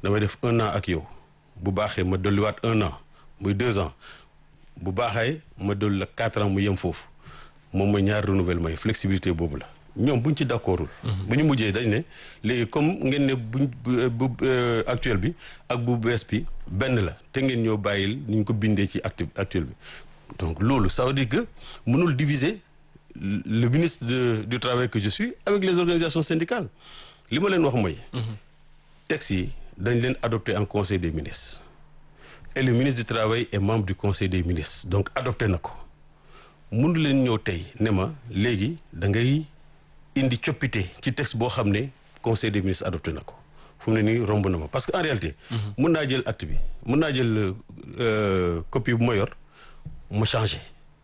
damay def 1 an ak yow bu baaxee ma dolliwaat 1 an muy 2 ans bu baaxee ma dolli la 4 ans mu yem foofu moom mooy ñaari renouvellement yi flexibilité boobu la ñoom buñ ci d'accordul bu ñu mujjee dañ ne léegi comme ngeen ne bu actuel bi ak bu bees bi benn la te ngeen ñoo bàyyil ni ñu ko bindee ci actuel bi donc loolu ça veut dire que mënul diviser le ministre du travail que je suis avec les organisations syndicales li ma leen wax mooy texte yi dañ leen adopté en conseil des ministres et le ministre du travail est membre du conseil des ministres donc adopté na ko mënu leen ñëw tey ne ma léegi da ngay indi coppite ci texte boo xam ne conseil des ministres adopté na ko fu mu ne nii romb na ma parce que en réalité mën naa jël acte bi mën naa jël copie bu ma yor ma changé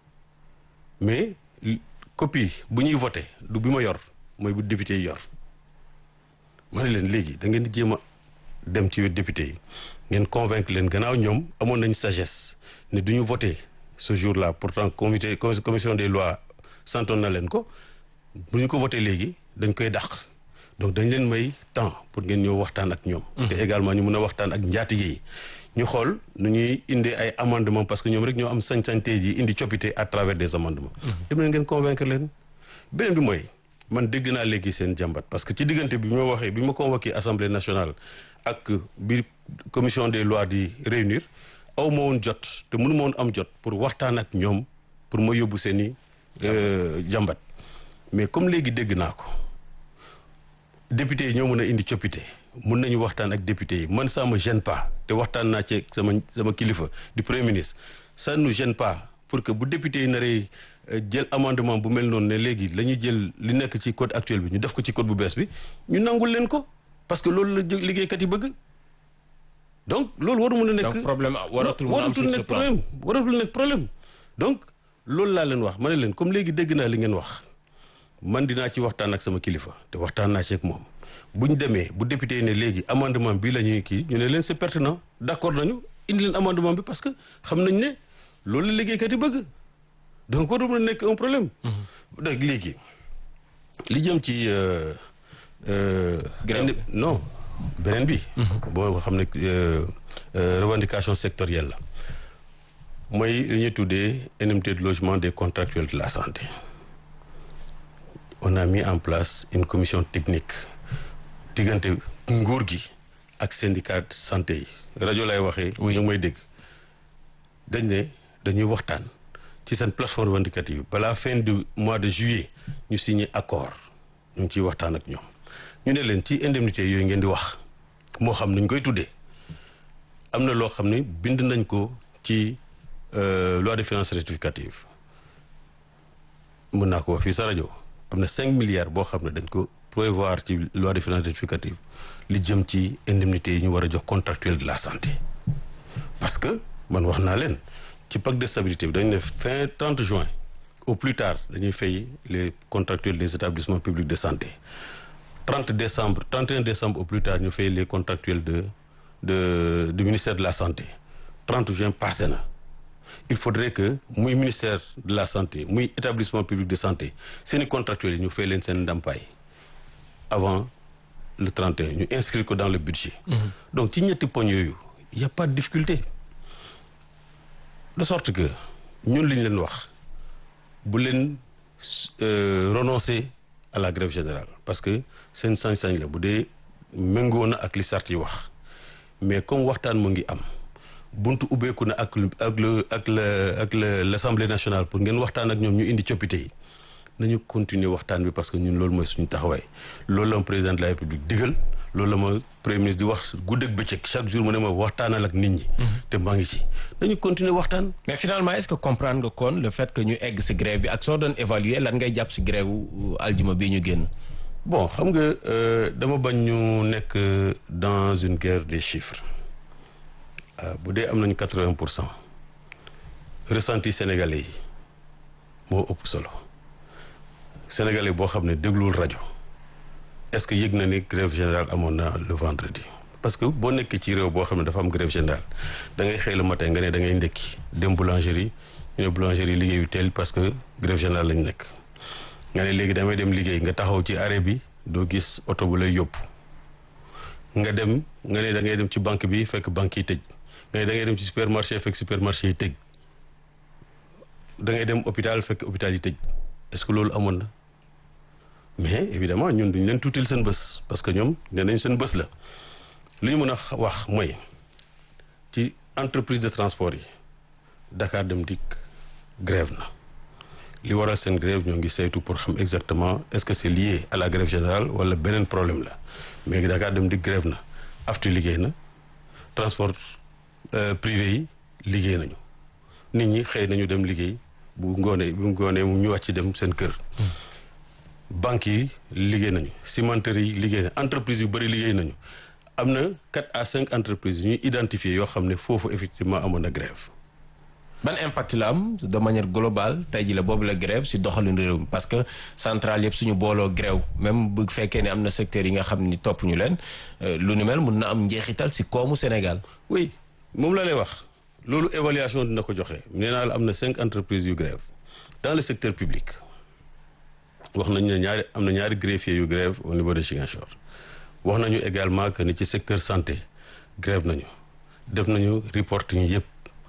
mais copie bu ñuy voté du bi ma yor mooy bu député yi yor ma ne leen léegi da ngeen di jéem a dem ci député yi ngeen convaincre leen gannaaw ñoom amoon nañu sagesse ne du ñu voté ce jour-là pourtant commission des lois santoon na leen ko bu ñu ko voté léegi dañ koy dàq donc dañ leen may temps pour ngeen ñëw waxtaan ak ñoom te également ñu mun a waxtaan ak njaatige yi ñu xool nu ñuy indee ay amendements parce que ñoom rek ñoo am sañ-sañ tey ji indi coppite à travers des amendements dem leen ngeen convaincre leen beneen bi mooy man dégg naa léegi seen jàmbat parce que ci diggante bi ma waxee bi ma convoqué assemblée nationale ak biir commission des lois di réunir aw ma woon jot te mënu ma woon am jot pour waxtaan ak ñoom pour ma yóbbu seen i jàmbat mais comme léegi dégg naa ko député yi ñoo mën a indi coppite mun nañu waxtaan ak député yi man ça me gêne pas te waxtaan naa ci sama kilifa du premier ministre ça nous gêne pas pour que bu député yi naree jël amendement bu mel noonu ne léegi la ñu jël li nekk ci code actuel bi ñu def ko ci code bu bees bi ñu nangul leen ko parce que loolu la liggéeykat yi bëgg donc loolu waru mën a nekk. donc problème waratul nekk problème donc loolu laa leen wax ma ne leen comme léegi dégg naa li ngeen wax man dinaa ci waxtaan ak sama kilifa te waxtaan naa ci ak moom bu ñu demee bu député yi ne léegi amendement bi la ñuy kii ñu ne leen c'est pertinent d'accord nañu indi leen amendement bi parce que xam nañ ne loolu la liggéeykat yi bëgg donc waru mën a nekk un problème. donc léegi li jëm ci. non beneen bi. boo xam ne revendication sectorielle la mooy li ñuy tuddee indemnité de logement des contractuels de la santé. On a mis en place une commission technique diggante nguur gi ak syndicat santé yi rajo lay waxee. ñu ngi may dégg dañ ne dañuy waxtaan ci seen plateforme revendicative balaa fin du mois de juillet ñu signé accord ñu ngi ciy waxtaan ak ñoom. ñu ne leen ci indemnité yooyu ngeen di wax moo xam nuñ koy tuddee am na loo xam ne bind nañ ko ci loi de finances rectificative mën naa ko wax fii sa rajo am na 5 milliards boo xam ne dañ ko prévoir ci loi de finances rectificative li jëm ci indemnité yi ñu war a jox contractuel de la santé parce que man wax naa leen ci pacte de stabilité bi dañu ne fin 30 juin au plus tard dañuy fay les contractuels des établissements publics de santé 31 décembre au plus tard ñu fay les contractuels du ministère de la santé 30 juin passé na il faudrait que muy ministère de la santé muy établissement public de santé seeni contractuels yi ñu fay leen seen ndàmpaay avant le 31 ñu inscrire ko dans le budget donc ci ñetti poñ yooyu y a pas de difficulté de sorte que ñun li ñu leen wax bu leen renoncer à la grève générale parce que seen sañ-sañ la bu dee méngoo na ak li sart yi wax mais comme waxtaan mu ngi am buntu ubbeeku na ak l'Assemblée nationale pour ngeen waxtaan ak ñoom ñu indi coppite yi nañu continuer waxtaan bi parce que ñun loolu mooy suñu taxawaay loolu la ma président de la République digal loolu la ma premier ministre di wax guddeeg bëccëg chaque jour mu ne ma waxtaanal ak nit ñi. te maa ngi ci nañu continuer waxtaan. mais finalement est-ce que comprendre nga kon le fait que ñu egg ci grève bi ak soo doon évaluer lan ngay jàpp ci grève wu aljuma bii ñu génn. bon xam nga dama bañ ñu nekk dans une guerre des chiffres bu dee am nañu 80% ressenti sénégalais yi moo ëpp solo sénégalais boo xam ne dégluwul rajo. est-ce que yëg na ni grève générale amoon na le vendredi parce que boo nekkee ci réew boo xam ne dafa am grève générale da ngay xëy le matin nga ne da ngay ndekki dem boulangerie ñu ne boulangerie liggéeyu teel parce que grève générale lañ nekk nga ne léegi damay dem liggéey nga taxaw ci arrêt bi doo gis oto bu lay yóbbu nga dem nga ne da ngay dem ci banque bi fekk banque yi tëj nga ne da ngay dem ci supermarché fekk supermarché yi tëj da ngay dem hôpital fekk hôpital yi tëj est-ce que loolu amoon na mais évidemment ñun duñ leen tuutil seen bés parce que ñoom nee nañ seen bés la li ñu mën a wax mooy ci entreprise de transport yi Dakar Dem Dikk grève na li waral seen grève ñoo ngi saytu pour xam exactement est-ce que c'est lié à la grève générale wala beneen problème la mais Dakar Dem Dikk grève na AFTU liggéey na transport privé yi liggéey nañu nit ñi xëy nañu dem liggéey bu ngoonee mu ñu wàcc dem seen kër banques yi liggéey nañu cimenterie yi liggéey na entreprise yu bëri liggéey nañu am na 4 à 5 entreprises yu ñuy identifier yoo xam ne foofu effectivement amoon na grève. ban impact la am de manière globale tey ji la boobu la grève si doxalin réew mi parce que centrale yëpp suñu booloo grève même bu fekkee ne am na secteur yi nga xam ni topp ñu leen lu ni mel mun na am njeexital si koomu Sénégal. oui moom la lay wax loolu évaluation dina ko joxe nee naa la am na 5 entreprises yu grève dans le secteur public wax nañu ne am na ñaari greffiers yu grève au niveau de Ziguinchor wax nañu également que ni ci secteur santé grève nañu def nañu reporting yëpp.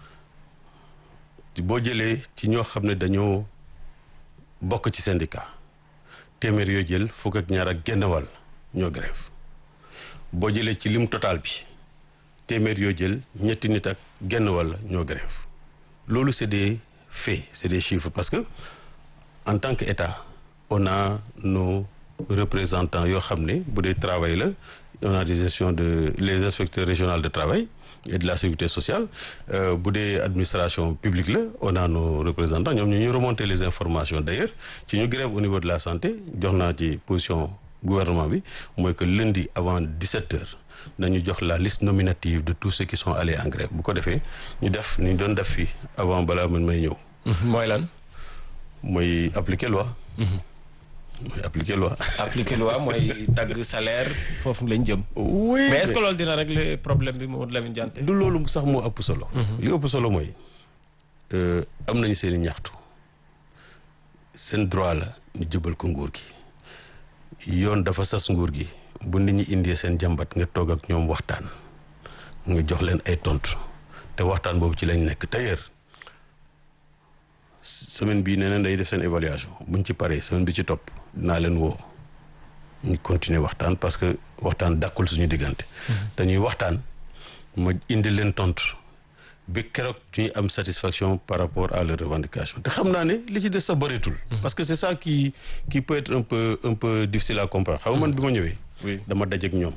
boo jëlee ci ñoo xam ne dañoo bokk ci syndicat téeméer yoo jël fukk ak ñaar ak genn wàll ñoo grève boo jëlee ci lim total bi téeméer yoo jël ñetti nit ak genn wàll ñoo grève loolu c'est des faits c'est des chiffres parce que en tant que État on a nos représentants yoo xam ne bu dee travail la on a des gestions de les inspecteurs régionaux de travail et de la sécurité sociale bu dee administration publique la on a nos représentants ñoom ñu remonter les informations d'ailleurs ci ñu grève au niveau de la santé jox naa ci position gouvernement bi mooy que lundi avant 17 heures nañu jox la liste nominative de tous ceux qui sont allés en grève bu ko defee ñu def ni ñu doon def fii avant balaa man may ñëw. mooy lan. mooy appliquer loi. mooy appliquer loi. appliquer loi mooy dagg salaire foofu lañ jëm. oui mais est-ce que loolu dina régler problème bi Mamadou Lamine Diante. du loolu sax moo ëpp solo. li ëpp solo mooy am nañu seen i ñaxtu seen droit la ñu jëbal ko nguur gi yoon dafa sas nguur gi bu nit ñi indee seen jàmbat nga toog ak ñoom waxtaan nga jox leen ay tontu te waxtaan boobu ci lañ nekk d'ailleurs semaine bii nee na day def seen évaluation buñ ci paree semaine bi ci topp dinaa leen woo ñu continuer waxtaan parce que waxtaan dàkkul suñu diggante. dañuy waxtaan ma indi leen tontu bi keroog ñuy am satisfaction par rapport à leurs revendications te xam naa ne li ci des sa bëreetul. parce que c'est ça qui peut être un peu difficile à comprendre. xam nga man bi ma ñëwee. oui dama dajeek ñoom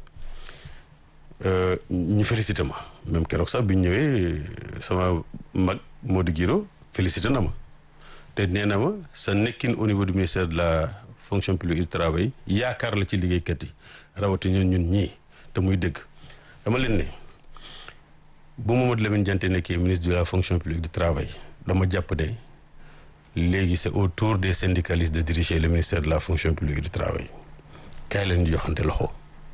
ñu félicité ma même keroog sax bi ñu ñëwee sama mag Modou Guiro félicité na ma te nee na ma sa nekkin au niveau du ministère de la fonction publique du travail yaakaar la ci liggéeykat yi rawatina ñun ñii te muy dëgg dama leen ne bu Mamadou Lamine Diante nekkee ministre de la fonction publique du travail dama jàpp ne léegi c'est au tour des syndicalistes de diriger le ministère de la fonction publique du travail kaay leen di joxante loxo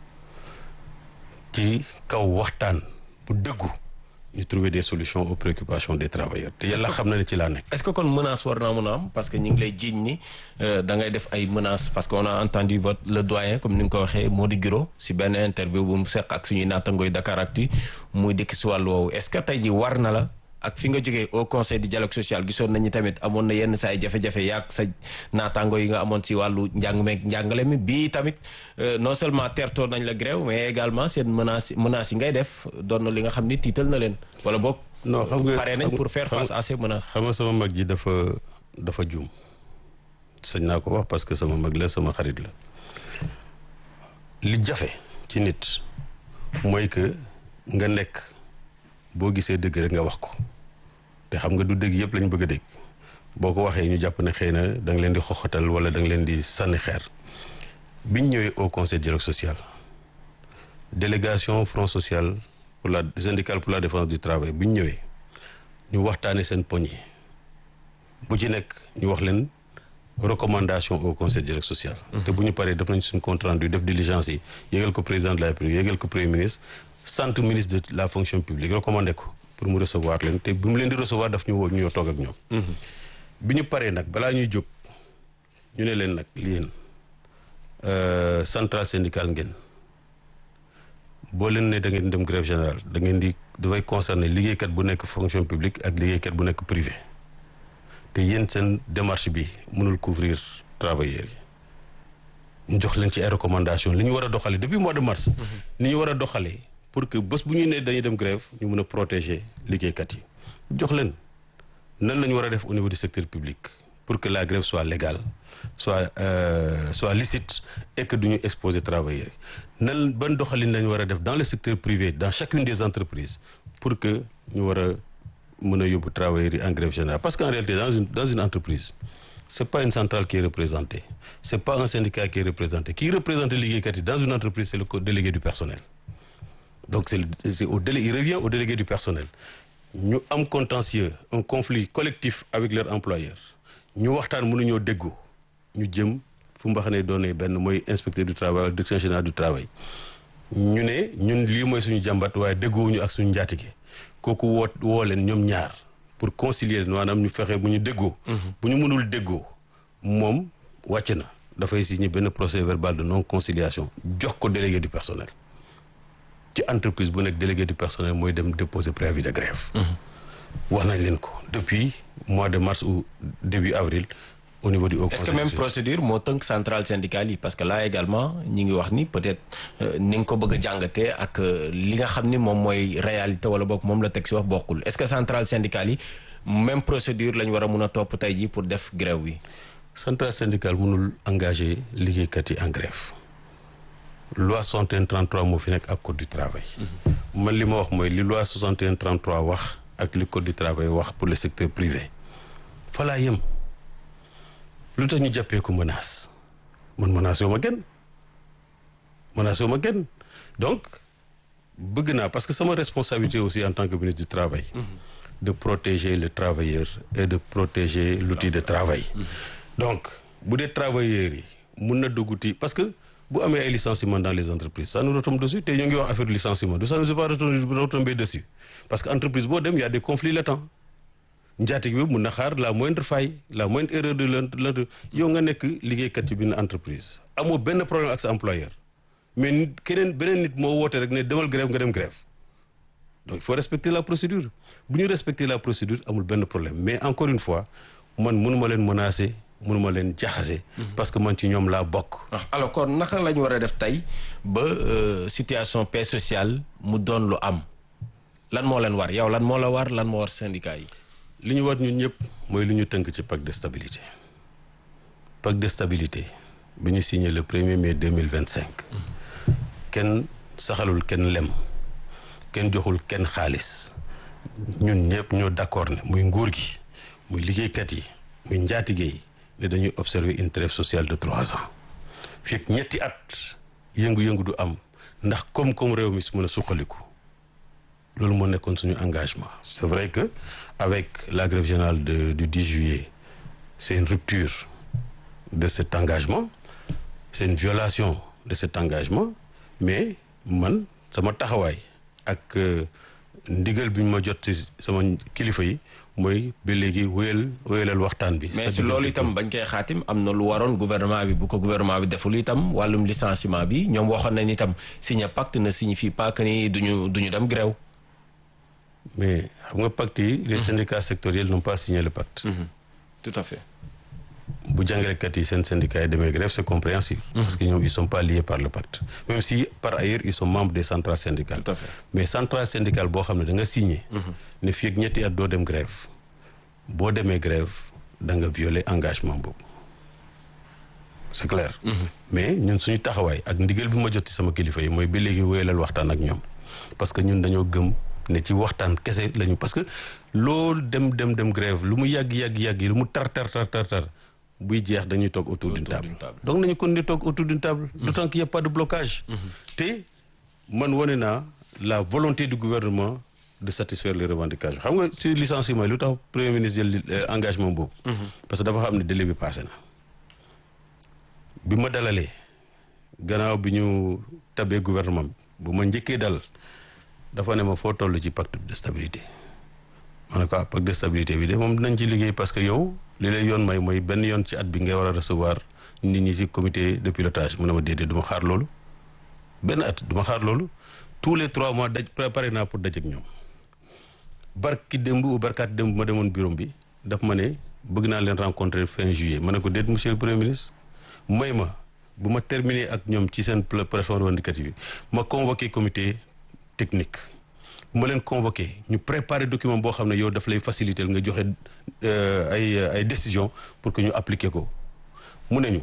ci kaw waxtaan bu dëggu ñu trouver des solutions aux préoccupations des travailleurs te yàlla xam na ne ci laa nekk. est-ce que kon menace war naa mën a am parce que ñu ngi lay jiiñ ni da ngay def ay menaces parce que on a entendu votre le doyen comme ni nga ko waxee Modou Guiro si benn interview bu mu seq ak suñuy naatangooy Dakaractu muy dëkk si wàllu woowu est-ce que tey ji war na la ak fi nga jógee au conseil du dialogue social gisoon nañu tamit amoon na yenn saa ay jafe-jafe yaag sa naataango yi nga amoon si wàllu njàngale mi bii tamit non seulement tertoo nañ la grève mais également seen menaces yi ngay def doon na li nga xam ni tiital na leen wala boog. non xam nga pare nañ pour faire face à ces menaces. xam nga sama mag ji dafa juum sañ naa ko wax parce que sama mag la sama xarit la li jafe ci nit mooy que nga nekk. boo gisee dëgg rek nga wax ko te xam nga du dëgg yëpp lañ bëgg a dégg boo ko waxee ñu jàpp ne xëy na da nga leen di xoxatal wala da nga leen di sànni xeer biñ ñëwee au conseil dialogue social délégation front social pour la syndical pour la défense du travail biñ ñëwee ñu waxtaane seen poñ yi bu ci nekk ñu wax leen recommandation au conseil dialogue social te bu ñu paree def nañ suñ compte rendu def diligence yi yégal ko président de la République yégal ko premier ministre sant ministre de la fonction publique recommandé ko pour mu recevoir leen te bi mu leen di recevoir daf ñu woo ñu toog ak ñoom. bi ñu paree nag balaa ñuy jóg ñu ne leen nag li yéen centrale syndicale ngeen boo leen ne da ngeen dem grève générale da ngeen di dafay concerner liggéeykat bu nekk fonction publique ak liggéeykat bu nekk privé te yéen seen démarche bi mënul couvrir travailleurs yi ñu jox leen ci ay recommandations li ñu war a doxalee depuis mois de mars. ni ñu war a doxalee pour que bés bu ñu nee dañuy dem grève ñu mën a protéger liggéeykat yi jox leen nan la ñu war a def au niveau du secteur public pour que la grève soit légale soit licite et que du ñu exposer travailleurs yi nan ban doxalin la ñu war a def dans le secteur privé dans chacune des entreprises pour que ñu war a mën a yóbbu travailleurs yi en grève générale parce qu'en réalité dans une entreprise c'est pas une centrale qui est représentée c'est pas un syndicat qui est représenté qui représente liggéeykat yi dans une entreprise c'est le délégué du personnel donc c'est au délégué il revient au délégué du personnel ñu am contentieux un conflit collectif avec leur employeur ñu waxtaan mënuñoo déggoo ñu jëm fu mbaxane doonee benn mooy inspecteur du travail wala direction générale du travail ñu ne ñun lii mooy suñu jàmbat waaye déggoowuñu ak suñu njaatige kooku woo leen ñoom ñaar pour concilier leen maanaam ñu fexe bu ñu déggoo bu ñu mënul déggoo moom wàcc na dafay signer benn procès verbal de non conciliation jox ko délégué du personnel ci entreprise bu nekk délégué du personnel mooy dem déposer préavis de grève wax nañ leen ko depuis mois de mars ou début avril au niveau du Haut Conseil. Est-ce que même procédure moo tënk centrale syndicale yi parce que là également ñi ngi wax ni peut-être ni nga ko bëgg a jàngatee ak li nga xam ni moom mooy réalité wala boog moom la teg si wax bokkul est-ce que centrale syndicale yi même procédure lañ war a mun a topp tey jii pour def grève bi. centrale syndicale mënul engagé liggéeykat yi en grève loi 6133 moo fi nekk ak code du travail. man li ma wax mooy li loi 6133 wax ak li code du travail wax pour le secteur privé fa laa yem. lu tax ñu jàppee ko menace man menace yoo ma gën donc bëgg naa parce que sama responsabilité aussi en tant que ministre du travail de protéger le travailleur et de protéger l'outil de travail donc bu dee travailleurs yi mun na dugguti parce que bu amee ay licenciements dans les entreprises ça nous retombe dessus te ñu ngi wax affaire de licenciement ça ne nous est pas retombé dessus parce que entreprise boo dem y a des conflits latents njaatig bi mun na xaar la moindre faille la moindre erreur de l'entreprise yow nga nekk liggéeykat yi benn entreprise amoo benn problème ak sa employeur mais beneen nit moo woote rek ne demal grève nga dem grève donc il faut respecter la procédure bu ñu respecter la procédure amul benn problème mais encore une fois man mënuma leen menacer mënuma leen jaxase parce que man ci ñoom laa bokk. alors kon naka la ñu war a def tey ba situation paix sociale mu doon lu am lan moo leen war yow lan moo la war lan moo war syndicat yi. li ñu war ñun ñëpp mooy lu ñu tënk ci pacte de stabilité pacte de stabilité bi ñu signé le 1er mai 2025 kenn saxalul kenn lem kenn joxul kenn xaalis ñun ñëpp ñoo d'accord ne muy nguur gi muy liggéeykat yi muy njaatige yi ne dañuy observer une trêve sociale de 3 ans fii ak ñetti at yëngu-yëngu du am ndax koom-koom réew mi su mën a suqaliku loolu moo nekkoon suñu engagement c'est vrai que avec la grève générale du 10 juillet c'est une rupture de cet engagement c'est une violation de cet engagement mais man sama taxawaay ak ndigal bi ñu ma jot ci sama kilifa yi mooy ba léegi wéyalal waxtaan bi. mais si loolu itam bañ koy xaatim am na lu waroon gouvernement bi bu ko gouvernement bi deful itam wàllum licenciement bi ñoom waxoon nañ itam signé pacte ne signifie pas que ni duñu dem grève. mais xam nga pacte yi les syndicats sectoriels n'ont pas signé le pacte. Tout à fait. bu jàngalekat yi seen syndicat yi demee grève c'est compréhensible. Parce que ñoom ils sont pas liés par le pacte. Même si par ailleurs ils sont membres des centrales syndicales. Tout à fait. Mais centrale syndicale boo xam ne da nga signé. ne fii ak ñetti at doo dem grève boo demee grève da nga violer engagement boobu c'est clair. mais ñun suñu taxawaay ak ndigal bi ma jot ci sama kilifa yi mooy ba léegi wéyalal waxtaan ak ñoom parce que ñun dañoo gëm ne ci waxtaan kese lañu parce que loolu dem grève lu mu yàgg lu mu tar buy jeex dañuy toog autour d'une table donc nañu kon di toog autour d'une table d'autant qu'il y a pas de blocage te man wane naa la volonté du gouvernement de satisfaire les revendications xam nga si licenciement lu tax premier ministre jël engagement boobu parce que dafa xam ne délai bi passé na bi ma dalalee gannaaw bi ñu tabee gouvernement bu ma njëkkee dal dafa ne ma foo toll ci pacte de stabilité ma ne ko pacte de stabilité bi de moom dinañ ci liggéey parce que yow li lay yoon may mooy benn yoon ci at bi ngay war a recevoir nit ñi ci comité de pilotage mu ne ma déedéet du ma xaar loolu benn at du ma xaar loolu tous les 3 mois préparé naa pour dajeek ñoom barki démb ou barkaat démb ma demoon bureau bi daf ma ne bëgg naa leen rencontrer fin juillet ma ne ko déet monsieur le premier ministre may ma bu ma terminer ak ñoom ci seen pression revendicative yi ma convoqué comité technique bu ma leen convoqué ñu préparer document boo xam ne yow daf lay faciliter nga joxe ay décision pour que ñu appliquer ko mu ne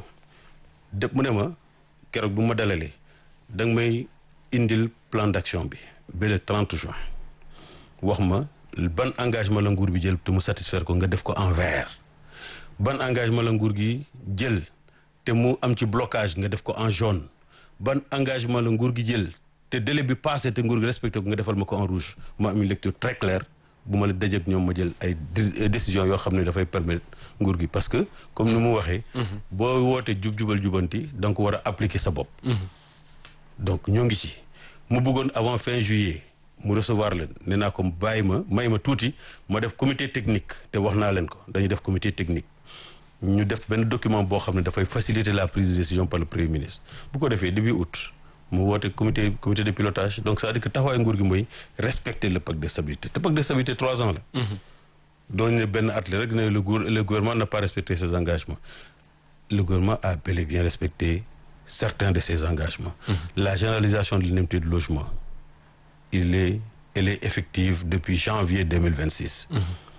ma keroog bu ma dalalee da nga may indil plan d'action bi ba le 30 juin wax ma ban engagement la nguur bi jël te mu satisfaire ko nga def ko en vert ban engagement la nguur gi jël te mu am ci blocage nga def ko en jaune ban engagement la nguur gi jël te délai bi passé te nguur gi respecté ko nga defal ma ko en rouge ma am une lecture très claire bu ma la dajeek ñoom ma jël ay décisions yoo xam ne dafay permettre nguur gi parce que comme ni mu waxee boo wootee jubal jubanti donc war a appliquer sa bopp donc ñoo ngi ci mu bëggoon avant fin juillet mu recevoir leen nee naa ko may ma tuuti ma def comité technique te wax naa leen ko dañuy def comité technique ñu def benn document boo xam ne dafay faciliter la prise de décision par le premier ministre bu ko defee début août mu woote comité de pilotage donc c'est-à-dire que taxawaay nguur gi mooy respecter le pacte de stabilité te pacte de stabilité 3 ans la doon ne benn at la rek ne le gouvernement n'a pas respecté ses engagements le gouvernement a bel et bien respecté certains de ses engagements la généralisation de l'indemnité de logement elle est effective depuis janvier 2026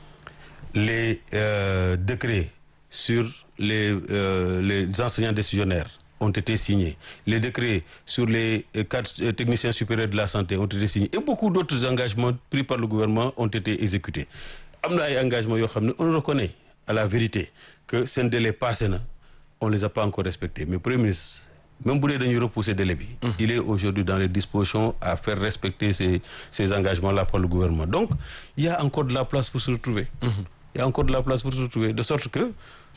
les décrets sur les enseignants décisionnaires ont été signés. Les décrets sur les 4 techniciens supérieurs de la santé ont été signés. Et beaucoup d'autres engagements pris par le gouvernement ont été exécutés. Am na ay engagements yoo xam ne on reconnaît à la vérité que seen délai passé na on les a pas encore respectés. Mais Premier ministre, même bu dee dañuy repousser délai bi il est aujourd'hui dans les dispositions à faire respecter ces engagements-là par le gouvernement. Donc, il y a encore de la place pour se retrouver. Il y a encore de la place pour se retrouver. De sorte que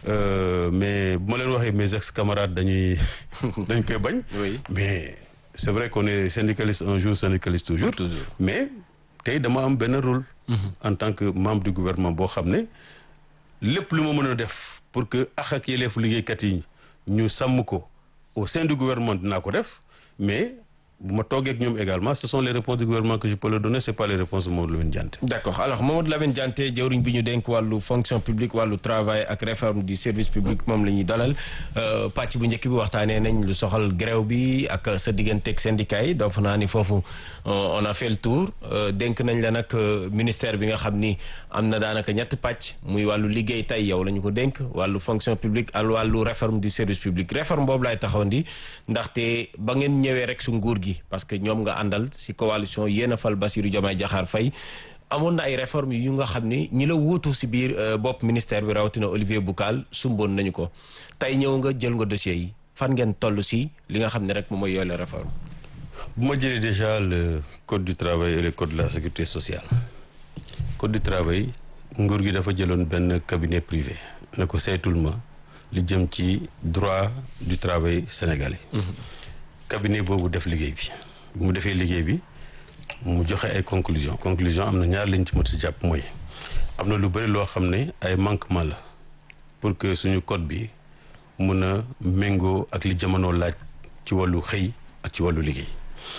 mais bu ma leen waxee mes ex-camarades dañ koy bañ. Mais c'est vrai qu'on est syndicaliste un jour, syndicaliste toujours. Mais tey dama am benn rôle. En tant que membre du gouvernement boo xam ne lépp lu ma mën a def pour que ak yelleefu liggéeykat yi ñu sàmm ko au sein du gouvernement dinaa ko def mais bu ma toogee ak ñoom également ce sont les réponses du gouvernement que je peux leur donner c'est pas les réponses de Mamadou Lamine Dianté. D'accord. Alors Mamadou Lamine Dianté jëwriñ bi ñu dénk wàllu fonction publique wàllu travail ak réforme du service public moom la ñuy dalal pàcc bu njëkk bi waxtaanee nañ lu soxal grève bi ak sa digganteeg syndicat yi donc naa ni foofu on a fait le tour dénk nañ la nag ministère bi nga xam ni am na daanaka ñetti pàcc muy wàllu liggéey tey yow la ñu ko dénk wàllu fonction publique ak wàllu réforme du service public réforme boobu laay taxawandi ndaxte ba ngeen ñëwee rek su nguur gi parce que ñoom nga àndal ci coalition yéen a fal Bassirou Diomaye Diakhar Faye amoon na ay réformes yu nga xam ni ñi la wuutu ci biir bopp ministère bi rawatina Olivier Boucal sumboon nañu ko tey ñëw nga jël nga dossier yi fan ngeen toll ci li nga xam ne rek moom mooy yooyu réforme. bu ma jëlee déjà le code du travail et le code de la sécurité sociale code du travail nguur gi dafa jëloon benn cabinet privé ne ko saytul ma li jëm ci droit du travail sénégalais. cabinet boobu def liggéey bi bu mu defee liggéey bi mu joxe ay conclusion am na ñaar lañ ci mën a jàpp mooy am na lu bëri loo xam ne ay manquement la pour que suñu code bi mun a méngoo ak li jamono laaj ci wàllu xëy ak ci wàllu liggéey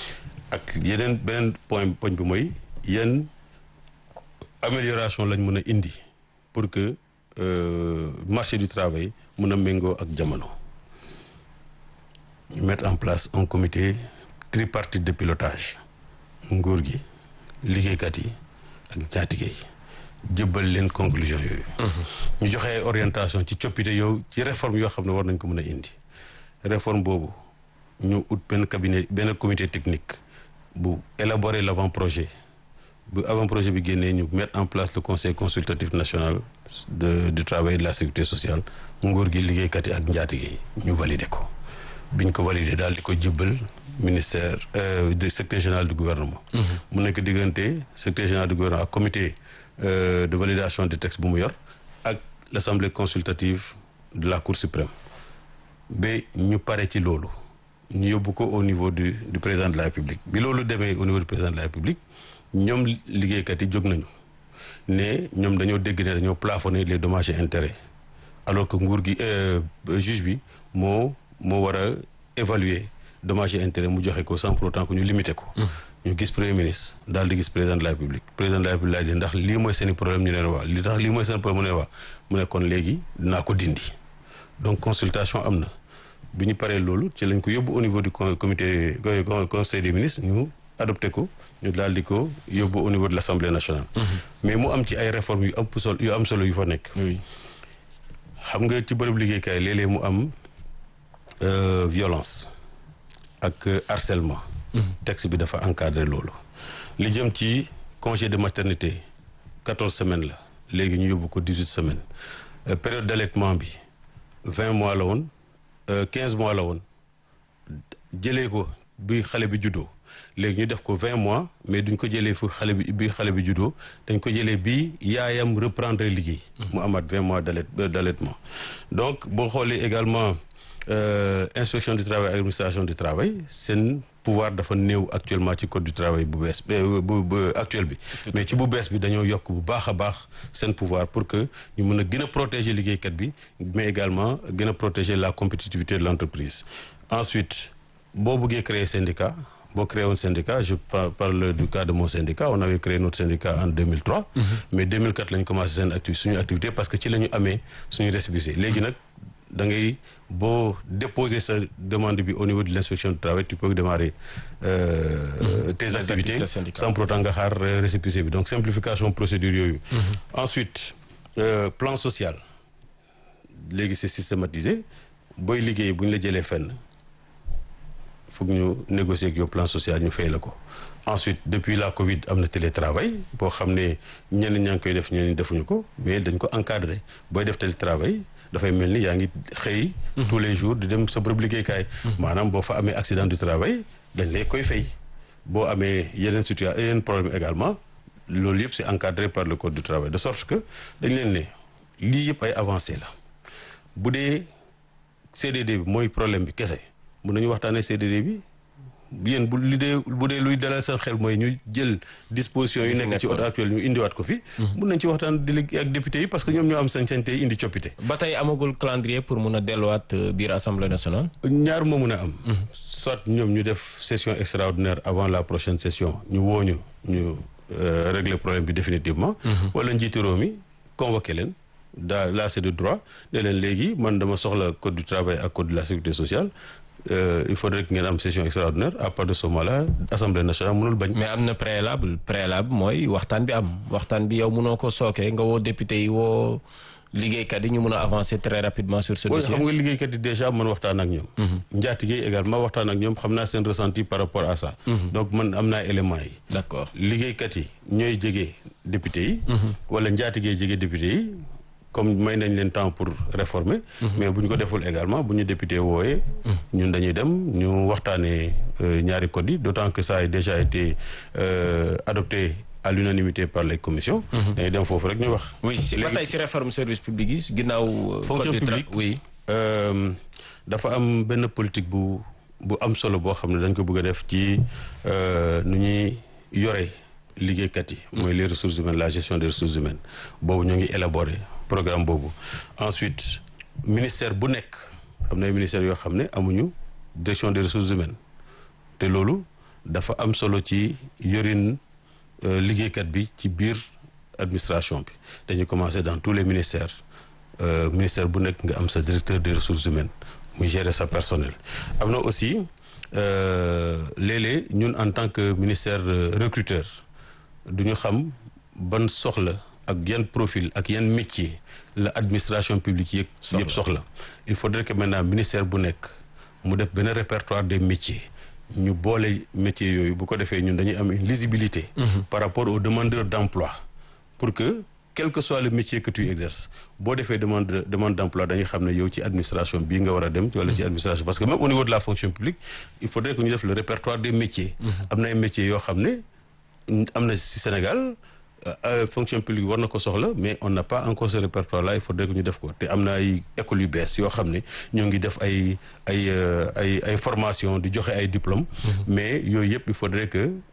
ak beneen poñ bi mooy yenn amélioration lañ mën a indi pour que marché du travail mun a méngoo ak jamono. ñu mettre en place un comité tripartite de pilotage nguur gi liggéeykat yi ak njaatige yi jëbbal leen conclusion yooyu. ñu joxe ay orientation ci coppite yow ci réforme yoo xam ne war nañ ko mën a indi réforme boobu ñu ut benn comité technique bu élaborer l'avant-projet bu avant-projet bi génnee ñu mettre en place le conseil consultatif national du travail et de la sécurité sociale nguur gi liggéeykat yi ak njaatige yi ñu valider ko. biñ ko validé daal di ko jëbbal ministère du secrétaire général du gouvernement. mu nekk diggante secrétaire général du gouvernement ak comité de validation des textes bu mu yor ak l'assemblée consultative de la cour suprême ba ñu pare ci loolu ñu yóbbu ko au niveau du président de la république bi loolu demee au niveau du président de la république ñoom liggéeykat yi jóg nañu ne ñoom dañoo dégg ne dañoo plafonner les dommages et intérêts alors que nguur gi juge bi moo war a évaluer dommages et intérêts mu joxe ko sans pour autant que ñu limiter ko. ñu gis premier ministre daal di gis président de la République laaj di ndax lii mooy seen i problème ñu leen wax li tax lii mooy seen problème mu ne wax mu ne kon léegi dinaa ko dindi donc consultation am na bi ñu paree loolu ci lañ ko yóbbu au niveau du comité conseil des ministres ñu adopté ko ñu daal di ko yóbbu au niveau de l'Assemblée nationale. mais mu am ci ay réformes yu am solo yu fa nekk. xam nga ci bërëb liggéeykaay léeg-léeg mu am violence ak harcèlement. texte bi dafa encadré loolu. li jëm ci congé de maternité 14 semaines la léegi ñu yóbbu ko 18 semaines période d'allaitement bi 20 mois la woon 15 mois la woon jëlee ko bi xale bi juddoo léegi ñu def ko 20 mois mais duñ ko jëlee fu xale bi juddoo dañ ko jëlee bi yaayam reprendre liggéey. mu amaat 20 mois d'allaitement donc boo xoolee également inspection du travail administration du travail seen pouvoir dafa néew actuellement ci code du travail bu bees bu actuel bi mais ci bu bees bi dañoo yokk bu baax a baax seen pouvoir pour que ñu mën a gën a protéger liggéeykat bi mais également gën a protéger la compétitivité de l'entreprise. Ensuite boo bëggee créer syndicat boo créé woon syndicat je parle du cas de mon syndicat on avait créé notre syndicat en 2003 mais 2004 la ñu commencé suñu activité parce que ci la ñu amee suñu récépissé léegi nag da ngay boo déposer sa demande bi au niveau de l'inspection du travail tu peux démarrer tes activités sans pour autant nga xaar récépissé bi donc simplification procédure yooyu. Ensuite plan social léegi c'est systématisé booy liggéey bu ñu la jëlee fenn foog ñu négocier ak yow plan social ñu fay la ko. Ensuite depuis la Covid am na télétravail boo xam ne ñenn ñaa ngi koy def ñenn ñi defuñu ko mais dañ ko encadrer booy def télétravail dafay mel ni yaa ngi xëy tous les jours di dem sa bërëb liggéeykaay maanaam boo fa amee accident du travail dañ lay koy fay boo amee yeneen problème également loolu yëpp c'est encadré par le code du travail de sorte que dañ leen ne lii yëpp ay avancé la bu dee CDD bi mooy problème bi kese mun nañu waxtaanee CDD bi yéen bu dee luy dalal seen xel mooy ñu jël disposition yu nekk ci ordre actuel ñu indiwaat ko fi mun nañ ci waxtaan ak député yi parce que ñoom ñoo am sañ-sañ tey indi coppite. ba tey amagul calendrier pour mun a delluwaat biir assemblée nationale. ñaar moo mun a am. soit ñoom ñu def session extraordinaire avant la prochaine session ñu woo ñu régler problème bi définitivement. wala njiitu réew mi convoqué leen là c'est de droit ne leen léegi man dama soxla code du travail ak code de la sécurité sociale. Il faudrait que ngeen am session extraordinaire à part de ce moment-là assemblée nationale mënul bañ. mais am na préalable mooy waxtaan bi yow mënoo ko sookee nga woo député yi woo liggéeykat yi ñu mën a avancer très rapidement sur ce dossier. xam nga liggéeykat yi déjà mën waxtaan ak ñoom. njaatige yi également waxtaan ak ñoom xam naa seen ressenti par rapport à ça. donc man am naa éléments yi. d'accord liggéeykat yi ñooy jege député yi. wala njaatige yi jege député yi. comme may nañ leen temps pour réformer. mais bu ñu ko deful également bu ñu député wooyee. ñun dañuy dem ñu waxtaanee ñaari code yi d'autant que ça a déjà été adopté à l'unanimité par les commissions. dañuy dem foofu rek ñu wax. oui ba tey ci réforme service public yi ginnaaw. fonction publique oui. dafa am benn politique bu am solo boo xam ne dañ ko bëgg a def ci nu ñuy yore liggéeykat yi. mooy les ressources humaines la gestion des ressources humaines boobu ñoo ngi élaborer. programme boobu ensuite ministère bu nekk am na ay ministères yoo xam ne amuñu direction des ressources humaines te loolu dafa am solo ci yorin liggéeykat bi ci biir administration bi dañuy commencer dans tous les ministères ministère bu nekk nga am sa directeur des ressources humaines muy gérer sa personnel. am na aussi léeg-léeg ñun en tant que ministère recruteur duñu xam ban soxla. ak yan profil ak yan métier la administration publique yëpp soxla il faudrait que maintenant ministère bu nekk mu def benn répertoire des métiers ñu boole métiers yooyu bu ko defee ñun dañuy am une lisibilité par rapport aux demandeurs d'emploi pour que quel que soit le métier que tu exerces boo defee demande d'emploi dañuy xam ne yow ci administration bii nga war a dem wala ci administration parce que même au niveau de la fonction publique il faudrait que ñu def le répertoire des métiers am na ay métiers yoo xam ne am na ci Sénégal fonction publique war na ko soxla mais on n'a pas encore ce répertoire là il faudrait que ñu def ko te am na ay écoles yu bees yoo xam ne ñoo ngi def ay formation di joxe ay diplômes mais yooyu yëpp il faudrait que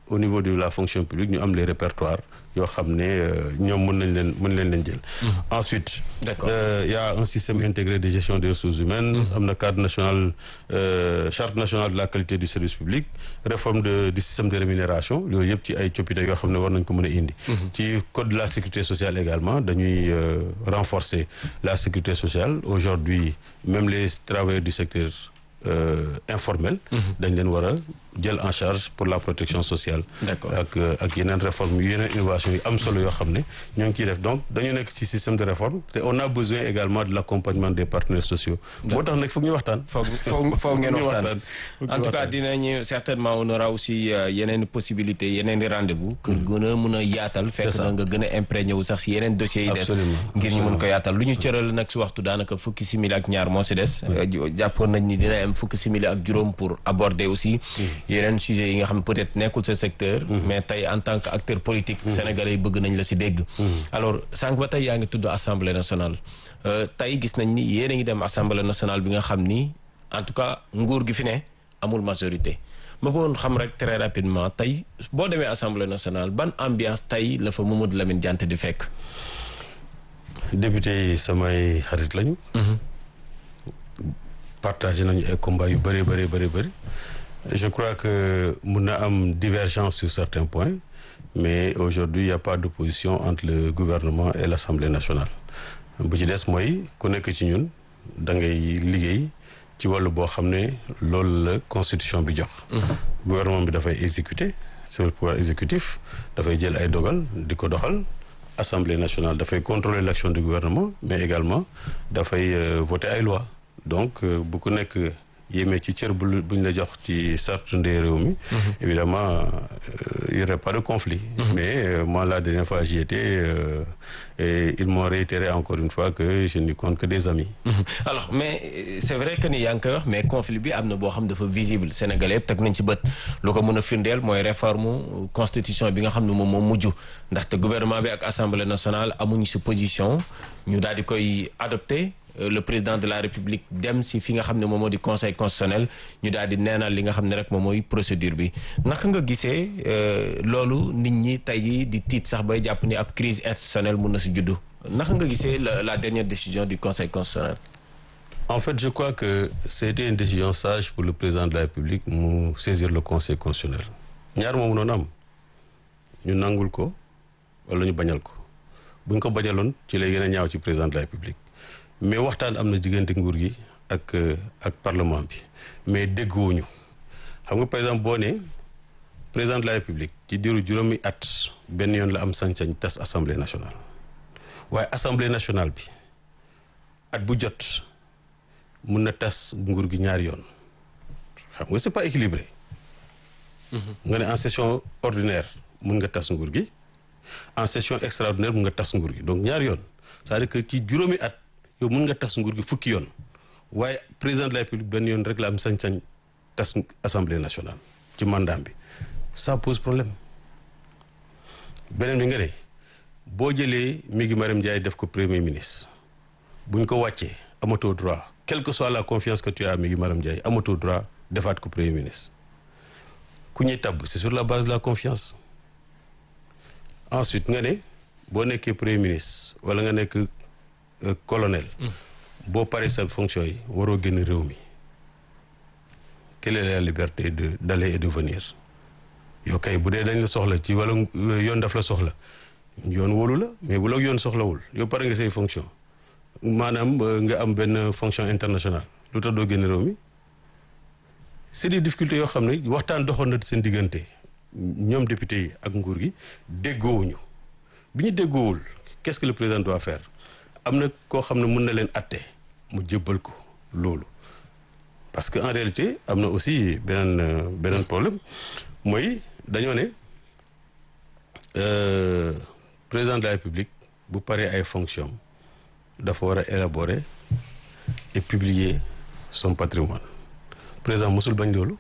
au niveau de la fonction publique ñu am les répertoires yoo xam ne ñoom mën leen jël. Ensuite. D'accord. Il y a un système intégré de gestion des ressources humaines. am na cadre national charte nationale de la qualité du service public réforme du système de rémunération yooyu yëpp ci ay coppite yoo xam ne war nañ ko mën a indi. ci code de la sécurité sociale également dañuy renforcer la sécurité sociale aujourd'hui même les travailleurs du secteur informel. dañ leen war a jël en charge pour la protection sociale. D'accord. ak yeneen réforme yeneen innovation yu am solo yoo xam ne ñoo ngi ciy def donc dañu nekk ci système de réforme te on a besoin également de l'accompagnement des partenaires sociaux. moo tax nag foog ñu waxtaan. foog ngeen waxtaan en tout cas dinañu certainement on aura aussi yeneen possibilités yeneen i rendez-vous. que gën a mën a yaatal. fekk na nga gën a imprégné wu sax si yeneen dossiers yi des. ngir ñu mën ko yaatal lu ñu cëral nag si waxtu daanaka fukki simili ak ñaar moo si des. jàppoon nañ ni dina am fukki simili ak juróom pour aborder aussi. yeneen sujets yi nga xam ne peut-être nekkul sa secteur. mais tey en tant que acteur politique. sénégalais yi bëgg nañ la si dégg. alors sànq ba tey yaa ngi tudd assemblée nationale. tey gis nañ ni yéen a ngi dem assemblée nationale bi nga xam ni en tout cas nguur gi fi ne amul majorité. ma bëggoon xam rek très rapidement tey boo demee assemblée nationale ban ambiance tey la fa Mamadou Lamine Diante di fekk. député yi samay xarit lañu. partagé nañu ay combats yu bëri. Je crois que mun na am divergence sur certains points mais aujourd'hui il y a pas d'opposition entre le gouvernement et l'Assemblée nationale bu ci des mooy ku nekk ci ñun da ngay liggéey ci wàllu boo xam ne loolu la constitution bi jox. Gouvernement bi dafay exécuter c'est le pouvoir exécutif dafay jël ay dogal di ko doxal. Assemblée nationale dafay contrôler l'action du gouvernement mais également dafay voter ay lois donc bu ku nekk yéemee ci cër buñ la jox ci charte ndey réew mi. Évidemment il y aurait pas de conflit. Mais moi la dernière fois j'y étais et ils m'ont réitéré encore une fois que je n'y compte que des amis. Alors mais c'est vrai que ni yaa ngi koy wax mais conflit bi am na boo xam dafa visible Sénégalais yëpp teg nañ ci bët lu ko mën a firndeel mooy réforme constitution bi nga xam ne moom moo mujj ndaxte gouvernement bi ak assemblée nationale amuñu si position ñu daal di koy adopté. Le président de la République dem si fi nga xam ne moom moo di conseil constitutionnel ñu daal di neenal li nga xam ne rek moom mooy procédure bi naka nga gisee loolu nit ñi tey jii di tiit sax bay jàpp ni ab crise institutionnelle mun na si juddu naka nga gisee la dernière décision du conseil constitutionnel. En fait je crois que c'était une décision sage pour le président de la République mu saisir le conseil constitutionnel ñaar moomu noonu am ñu nangul ko wala ñu bañal ko buñ ko bañaloon ci lay gën a ñaaw ci président de la République. mais waxtaan am na diggante nguur gi ak parlement bi mais déggoowuñu xam nga par exemple boo ne président de la république ci diiru juróomi at benn yoon la am sañ-sañ tas assemblée nationale waaye assemblée nationale bi at bu jot mun na tas nguur gi ñaari yoon xam nga c'est pas équilibré. nga ne en session ordinaire mun nga tas nguur gi en session extraordinaire mun nga tas nguur gi donc ñaari yoon c'est-à-dire que ci juróomi at. yow mën nga tas nguur gi fukki yoon waaye président de la République benn yoon rek la am sañ-sañ tas assemblée nationale ci mandat bi ça pose problème beneen bi nga ne boo jëlee Migui Mariam Ndiaye def ko premier ministre buñ ko wàccee amatoo droit quelle que soit la confiance que tu as Migui Mariam Ndiaye amatoo droit defaat ko premier ministre ku ñuy tabb c'est sur la base de la confiance ensuite nga ne boo nekkee premier ministre wala nga nekk colonel boo paree sa fonction yi waroo génn réew mi quelle est la liberté d'aller et de venir yow kay bu dee dañ la soxla ci wala yoon daf la soxla yoon wóolu la mais bu la yoon soxlawul yow pare nga say fonction maanaam nga am benn fonction internationale lu tax doo génn réew mi c'est des difficultés yoo xam ne waxtaan doxoon na seen diggante ñoom député yi ak nguur gi déggoowuñu bi ñu déggoowul qu'est-ce que le président doit faire am na koo xam ne mën na leen atte mu jébbal ko loolu parce que en réalité am na aussi beneen problème mooy dañoo ne président de la République bu paree ay fonctions dafa war a élaborer et publier son patrimoine président musul bañ loolu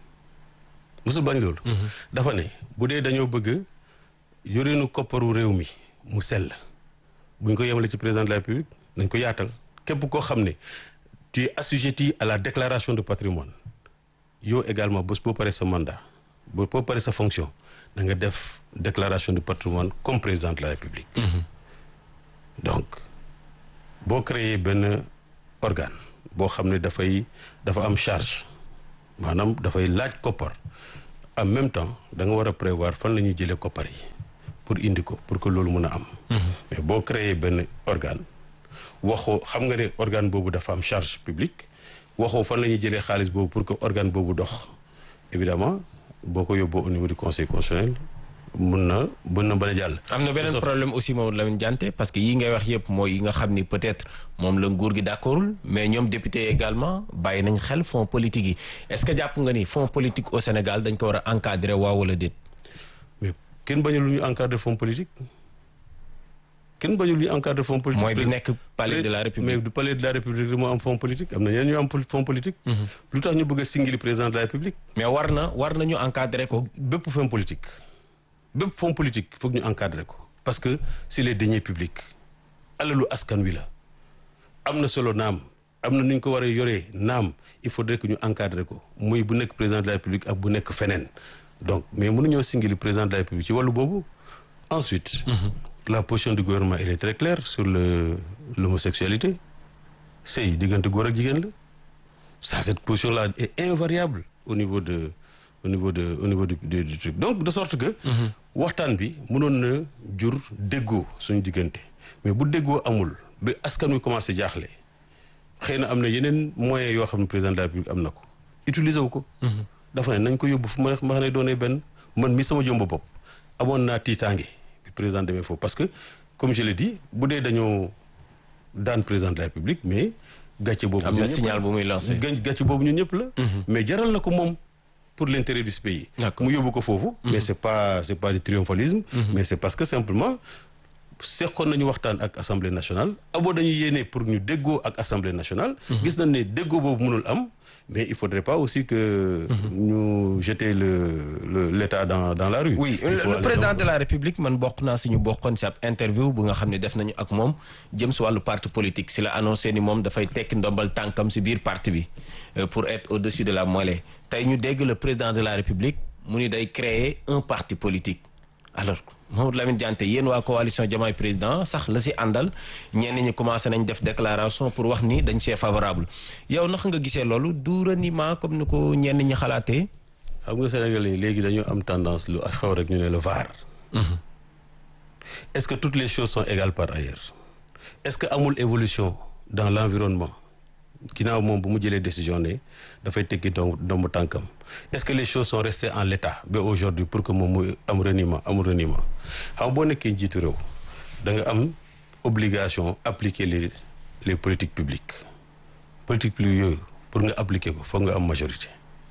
dafa ne bu dee dañoo bëgg yoreenu kopparu réew mi mu sell buñ ko yemale ci président de la République nañ ko yaatal képp koo xam ne tu es assujetti à la déclaration de patrimoine yow également bés boo paree sa mandat boo paree sa fonction da nga def déclaration de patrimoine comme président de la République. Donc boo créer benn organe boo xam ne dafa am charge maanaam dafay laaj koppar en même temps da nga war a prévoir fan la ñuy jëlee koppar yi pour indi ko pour que loolu mën a am. mais boo créer benn organe waxoo xam nga ne organe boobu dafa am charge publique waxoo fan la ñuy jëlee xaalis boobu pour que organe boobu dox évidemment boo ko yóbboo au niveau du conseil constitutionnel mën na bañ a jàll. am na beneen problème aussi moom Lamine Diante parce que yi ngay wax yëpp mooy yi nga xam ni peut-être moom la nguur gi d'accordul mais ñoom député également bàyyi nañ xel fonds politique yi est-ce que jàpp nga ni fonds politique au Sénégal dañ ko war a encadrer waaw wala déet. mais kenn bañul lu ñu encadrer fonds politique kenn bañul lu ñu encadrer fonds politique. mooy bi nekk palais de la République. mais du palais de la République moo am fonds politique am na ñeneen ñu am fonds politique. lu tax ñu bëgg a singili président de la République. mais war na ñu encadrer ko. bépp fonds politique. bépp fonds politique foog ñu encadrer ko parce que c'est les deniers publics alalu askan wi la am na solo naam am na nu ñu ko war a yoree naam il faudrait que ñu encadrer ko muy bu nekk président de la République ak bu nekk feneen donc mais mënuñoo singili président de la République ci wàllu boobu. Ensuite la position du gouvernement elle est très claire sur l'homosexualité sëy diggante góor ak jigéen la ça cette position là est invariable au niveau du truc donc de sorte que waxtaan bi mënoon na jur déggoo suñu diggante mais bu déggoo amul ba askan wi commencé jaaxle xëy na am na yeneen moyens yoo xam ne président de la République am na ko utiliser wu ko dafa ne nañ ko yóbbu fu ma xam ne doonee benn man mi sama jëmba bopp amoon naa tiitaange bi président demee foofu parce que comme je l'ai dit bu dee dañoo daan président de la République mais gàcce boobu am na signal bu muy lancé gàcce boobu ñun ñëpp la mais jaral na ko moom pour l'intérêt du pays mu yóbbu ko foofu mais c'est pas du triomphalisme mais c'est parce que simplement seqoon nañu waxtaan ak Assemblée nationale aboo dañu yéene pour ñu déggoo ak Assemblée nationale gis nañ ne déggoo boobu mënul am mais il faudrait pas aussi que ñu jeter l'État dans la rue. Oui, le président de la République man bokk naa si ñu bokkoon si ab interview bu nga xam ne def nañu ak moom jëm si wàllu parti politique si la annoncé ni moom dafay tekki ndombal tànkam si biir parti bi pour être au-dessus de la mêlée tey ñu dégg le président de la République mu ni day créer un parti politique alors Mamadou Lamine Diante yéen waa coalition Diomaye président sax la si àndal ñenn ñi commencé nañ def déclaration pour wax ni dañ see favorable yow naka nga gisee loolu du reniement comme ni ko ñenn ñi xalaatee. xam nga Sénégalais yi léegi dañoo am tendance lu xaw rek ñu ne le VAR. Est-ce que toutes les choses sont égales par ailleurs est-ce que amul évolution dans l'environnement ginnaaw moom bu mu jëlee décision ne dafay tekki ndombu tànkam est-ce que les choses sont restées en l'état ba aujourd'hui pour que moom mu am reniement amul reniement xam boo nekkee njiitu réew da nga am obligation appliquer les politiques publiques yooyu pour nga appliquer ko foog nga am majorité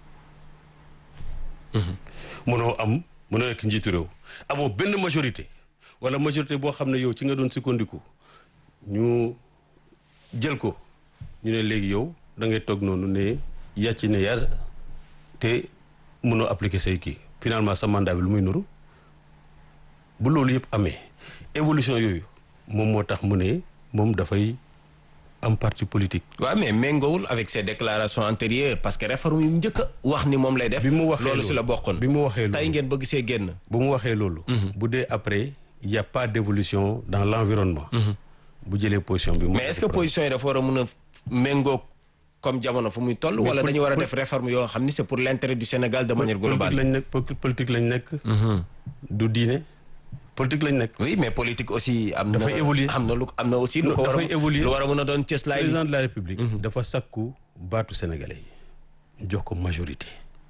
mënoo nekk njiitu réew amoo benn majorité wala majorité boo xam ne yow ci nga doon sukkandiku ñu jël ko ñu ne léegi yow da ngay toog noonu ne yàcc ne yar te mënoo appliquer say kii finalement sa mandat bi lu muy nuru bu loolu yëpp amee évolution yooyu moom moo tax mu ne moom dafay am parti politique. waaw mais méngoowul avec ses déclarations antérieures parce que réforme yu njëkk a wax ni moom lay def. bi mu waxee loolu si la bokkoon. bi mu waxee loolu tey ngeen bëgg see génn. bu mu waxee loolu. bu dee après y a pas d'évolution dans l'environnement. bu jëlee position bi. mais est-ce que position yi dafa war a mën a méngóog comme jamono fu muy toll. wala dañu war a def réforme yoo xam ni c'est pour l'intérêt du Sénégal de manière globale. politique lañ nekk. du diine. politique lañ nekk. oui mais politique aussi am na. dafay évoluer am na aussi. lu ko war a lu war a mën a doon cëslaay. président de la République. dafa sakku baatu sénégalais yi. jox ko majorité.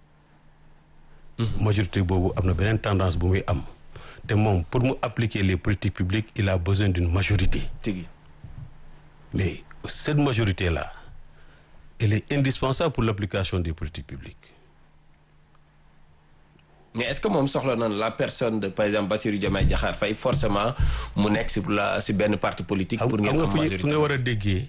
majorité boobu am na beneen tendance bu muy am. te moom pour mu appliquer les politiques publiques il a besoin d'une majorité. mais cette majorité là elle est indispensable pour l'application des politiques publiques. mais est-ce que moom soxla na la personne de par exemple Bassirou Diomaye Diakhar Faye forcément mu nekk si benn parti politique. pour ngeen am majorité fu nga war a déggee.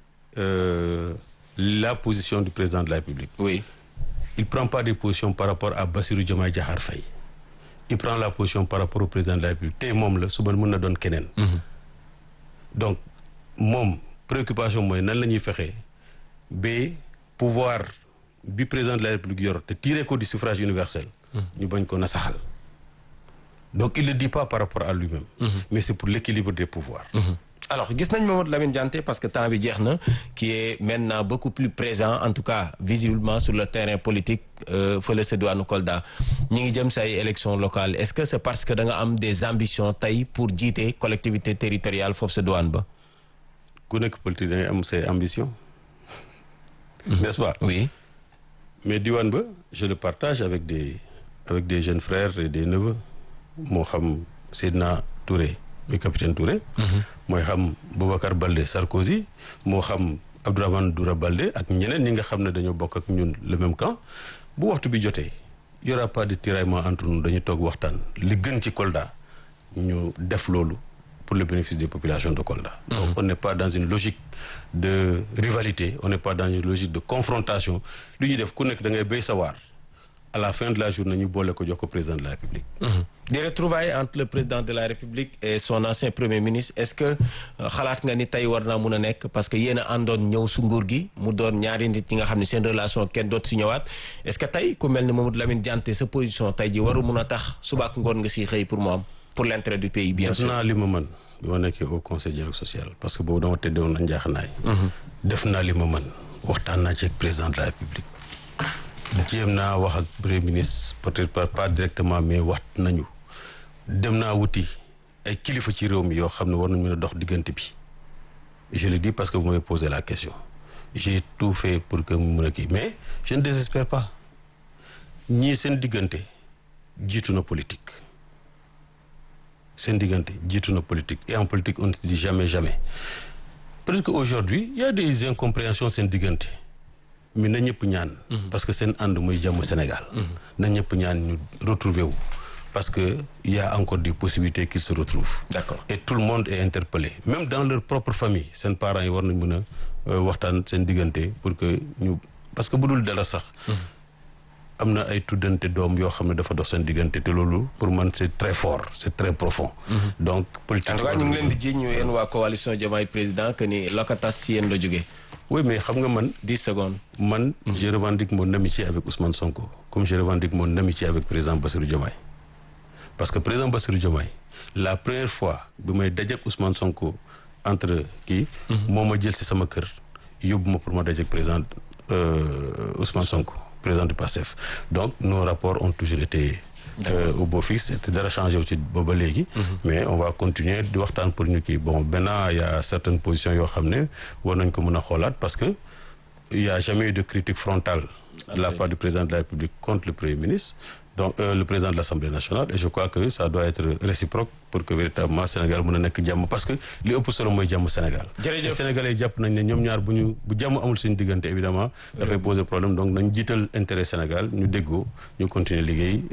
la position du président de la République. oui. il prend pas des positions par rapport à Bassirou Diomaye Diakhar Faye. il prend la position par rapport au président de la République tey moom la suba mën na doon keneen. donc moom préoccupation mooy nan la ñuy fexee ba pouvoir bi président de la République yor te tiré ko du suffrage universel. ñu bañ ko nasaxal Donc il ne le dit pas par rapport à lui-même, mais c'est pour l'équilibre des pouvoirs. Alors gis nañ Mamadou Lamine Dianté parce que temps bi jeex na qui est maintenant beaucoup plus présent en tout cas visiblement sur le terrain politique fële sa diwaanu Kolda ñi ngi jëm say élections locales est-ce que c'est parce que da nga am des ambitions tey pour jiite collectivité territoriale foofu sa diwaan ba. ku nekk politique da ngay am say ambitions. N'est-ce pas? Oui. Mais diwaan ba je le partage avec des jeunes frères et des neveux moo xam Seydina Touré muy capitaine Touré. mooy xam Boubacar Baldé Sarkozy moo xam Abdourahmane Doura Baldé ak ñeneen ñi nga xam ne dañoo bokk ak ñun le même camp bu waxtu bi jotee y aura pas de tiraillement entre nous dañu toog waxtaan li gën ci Kolda ñu def loolu pour le bénéfice des populations de Kolda. Donc on n'est pas dans une logique de rivalité on n'est pas dans une logique de confrontation lu ñuy def ku nekk da ngay béy sa waar à la fin de la journée ñu boole ko jox ko président de la République. Des retrouvailles entre le président de la République et son ancien premier ministre est-ce que xalaat nga ni tey war naa mun a nekk parce que yéen a àndoon ñëw su nguur gi mu doon ñaari nit ñi nga xam ne seen relation kenn dootu si ñëwaat est-ce que tey ku mel ni Mamadou Lamine Dianté sa position tey ji waru mun a tax subaak ngoon nga si xëy pour mu am pour l'intérêt du pays bien sûr. def naa li ma mën bi ma nekkee au conseil dialogue social parce que boobu dama tëddewoon na njaaxanaay. def naa li ma mën waxtaan naa ci ak président de la République. jéem naa wax ak premier ministre peut-être pas directement mais wax nañu dem naa wuti ay kilifa ci réew mi yoo xam ne war nañu mën a dox diggante bi je le dis parce que vous m'avez posé la question j'ai tout fait pour que mu mën a kii mais je ne désespère pas ñii seen diggante jiitu na politique seen diggante jiitu na politique et en politique on ne se dit jamais peut-être que aujourd'hui il y a des incompréhensions seen diggante mais na ñëpp ñaan parce que seen ànd muy jàmm Sénégal na ñëpp ñaan ñu retrouver wu parce que il y a encore des possibilités qu'ils se retrouvent. D'accord. Et tout le monde est interpellé même dans leur propre famille seen parents yi war nañ mën a waxtaan seen diggante pour que ñu parce que bu dul dara sax am na ay tuddante doom yoo xam ne dafa dox seen diggante te loolu pour man c'est très fort c'est très profond. Donc politique. En tout cas ñu ngi leen di jiiñ yéen waa coalition Diomaye président que ni Lokatas si yéen la jógee. Oui mais xam nga man. 10 secondes. man je revendique mon amitié avec Ousmane Sonko comme je revendique mon amitié avec président Bassirou Diomaye parce que président Bassirou Diomaye la première fois bi may dajeek Ousmane Sonko entre kii. moo ma jël si sama kër yóbbu ma pour ma dajeek président Ousmane Sonko président du PASTEF donc nos rapports ont toujours été. au beau fixe te dara changé wu ci booba léegi. mais on va continuer di waxtaan pour ñu kii bon maintenant il y a certaines positions yoo xam ne war nañ ko mën a xoolaat parce que il y a jamais eu de critique frontale de la part du président de la République contre le premier ministre donc le président de l'Assemblée nationale et je crois que ça doit être réciproque pour que véritablement Sénégal mën a nekk jàmm parce que li ëpp solo mooy jàmm Sénégal. jërëjëf Sénégalais jàpp nañ ne ñoom ñaar bu jàmm amul suñu diggante évidemment dafay poser problème donc nañ jiital intérêt Sénégal ñu déggoo ñu continuer liggéey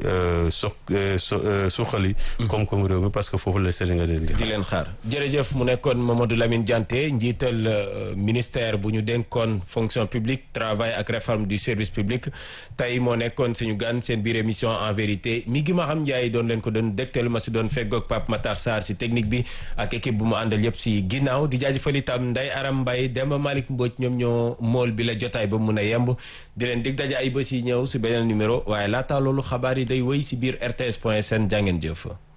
suqali koom-koom réew mi parce que foofu la Sénégalais di leen xaar jërëjëf mu nekkoon Mamadou Lamine Dianté njiital ministère bu ñu dénkoon fonction publique travail ak réforme du service public tey moo nekkoon suñu gan seen biir émission en vérité mi gi ma xam Ndiaye doon leen ko doon dégtal ma si doon feggoog Pape Matar Sarr si technique bi ak équipe bu mu àndal yëpp si ginnaaw di jaajëfal itam Ndeye Aram Mbaye Demba Malick Mbodj ñoom ñoo mool bi la jotaay ba mun a yemb di leen dig daje ay bés yi ñëw si beneen numéro waaye laata loolu xabaar yi day wéy si biir RTS.sn jàngeen jëf